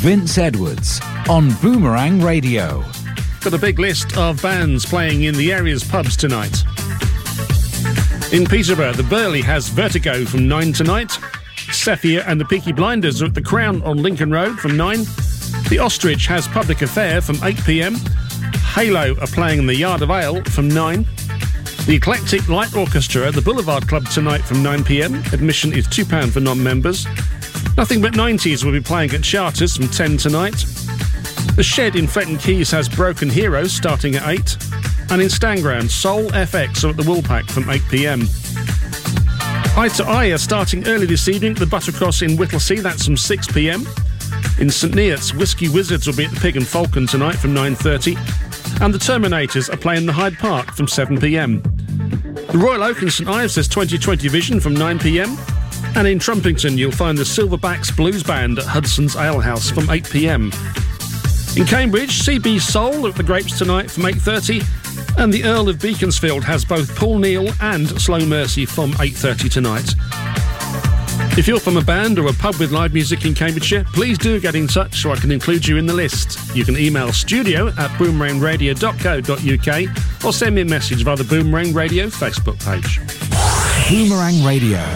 Vince Edwards on Boomerang Radio. Got a big list of bands playing in the area's pubs tonight. In Peterborough, the Burley has Vertigo from 9 tonight. Cephia and the Peaky Blinders are at the Crown on Lincoln Road from 9. The Ostrich has Public Affair from 8pm. Halo are playing in the Yard of Ale from 9. The Eclectic Light Orchestra at the Boulevard Club tonight from 9pm. Admission is £2 for non-members. Nothing But 90s will be playing at Charters from 10 tonight. The Shed in Fletton Keys has Broken Heroes starting at 8. And in Stanground, Soul FX are at the Woolpack from 8pm. Eye to Eye are starting early this evening at the Buttercross in Whittlesea, that's from 6pm. In St Neots, Whiskey Wizards will be at the Pig and Falcon tonight from 9:30. And the Terminators are playing the Hyde Park from 7pm. The Royal Oak in St Ives has 2020 Vision from 9pm. And in Trumpington, you'll find the Silverbacks Blues Band at Hudson's Alehouse from 8pm. In Cambridge, CB Soul at the Grapes tonight from 8:30. And the Earl of Beaconsfield has both Paul Neal and Slow Mercy from 8:30 tonight. If you're from a band or a pub with live music in Cambridgeshire, please do get in touch so I can include you in the list. You can email studio@boomerangradio.co.uk or send me a message via the Boomerang Radio Facebook page. Boomerang Radio.